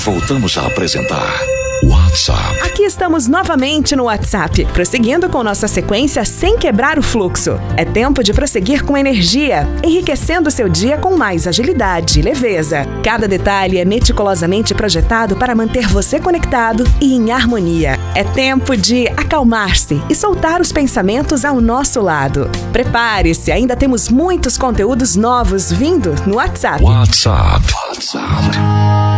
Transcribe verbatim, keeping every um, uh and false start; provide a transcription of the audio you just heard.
voltamos a apresentar WhatsApp. Aqui estamos novamente no WhatsApp, prosseguindo com nossa sequência sem quebrar o fluxo. É tempo de prosseguir com energia, enriquecendo seu dia com mais agilidade e leveza. Cada detalhe é meticulosamente projetado para manter você conectado e em harmonia. É tempo de acalmar-se e soltar os pensamentos ao nosso lado. Prepare-se, ainda temos muitos conteúdos novos vindo no WhatsApp. WhatsApp. WhatsApp.